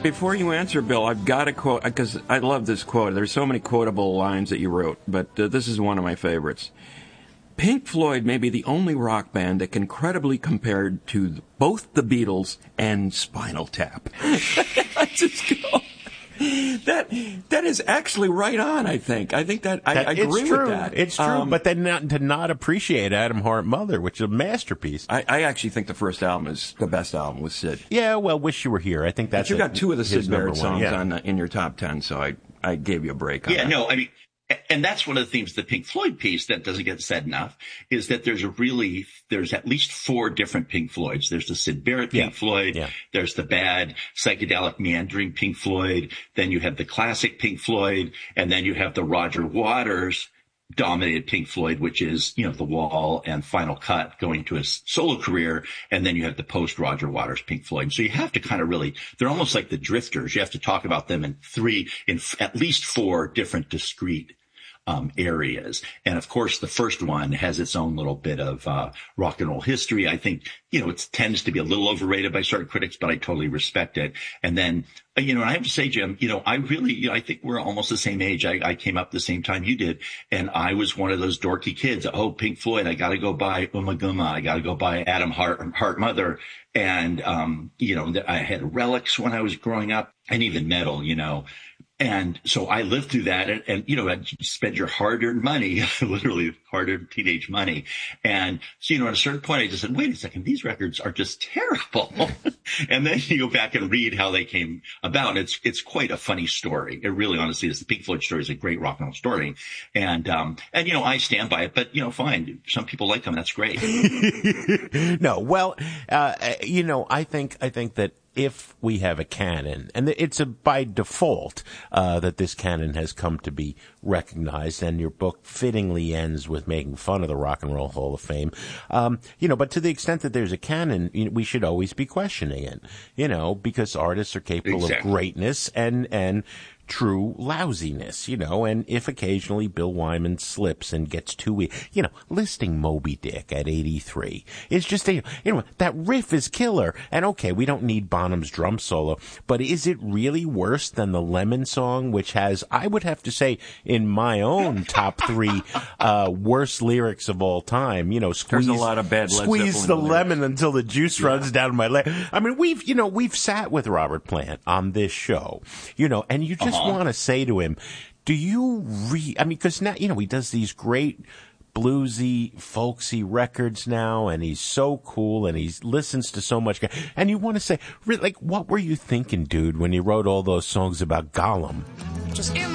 Before you answer, Bill, I've got a quote, because I love this quote. There's so many quotable lines that you wrote, but this is one of my favorites. Pink Floyd may be the only rock band that can credibly compare to both the Beatles and Spinal Tap. I just go... That is actually right on, I think. I think that I agree with that. It's true, but then to not appreciate Adam Hart Mother, which is a masterpiece. I actually think the first album is the best album with Sid. Yeah, well, Wish You Were Here. I think that's. But you got two of the Sid Barrett songs on in your top 10, so I gave you a break on that. Yeah, no, I mean, and that's one of the themes, the Pink Floyd piece that doesn't get said enough, is that there's at least 4 different Pink Floyds. There's the Sid Barrett Pink Floyd. Yeah. There's the bad psychedelic meandering Pink Floyd. Then you have the classic Pink Floyd. And then you have the Roger Waters dominated Pink Floyd, which is, The Wall and Final Cut going to his solo career. And then you have the post Roger Waters Pink Floyd. So you have to kind of they're almost like the Drifters. You have to talk about them in at least 4 different discrete areas. And of course, the first one has its own little bit of rock and roll history. I think, it tends to be a little overrated by certain critics, but I totally respect it. And then, and I have to say, Jim, I think we're almost the same age. I came up the same time you did. And I was one of those dorky kids. Oh, Pink Floyd, I got to go buy Uma Guma. I got to go buy Adam Hart Mother. And, I had Relics when I was growing up, and even metal, And so I lived through that and I'd spend your hard-earned money, literally hard-earned teenage money. And so, at a certain point, I just said, wait a second, these records are just terrible. And then you go back and read how they came about. It's quite a funny story. It really, honestly is. The Pink Floyd story is a great rock and roll story. And I stand by it, but, fine. Some people like them. That's great. No, well, I think that if we have a canon, and it's by default that this canon has come to be recognized, and your book fittingly ends with making fun of the Rock and Roll Hall of Fame, but to the extent that there's a canon, we should always be questioning it, because artists are capable of greatness and true lousiness, and if occasionally Bill Wyman slips and gets too weak, listing Moby Dick at 83 is just, that riff is killer. And okay, we don't need Bonham's drum solo, but is it really worse than the Lemon song, which has, I would have to say, in my own top 3, worst lyrics of all time, There's a lot of bad squeeze the lemon until the juice runs down my leg. I mean, we've sat with Robert Plant on this show, and you just want to say to him, do you because now, he does these great bluesy, folksy records now, and he's so cool, and he listens to so much, and you want to say, what were you thinking, dude, when you wrote all those songs about Gollum? Just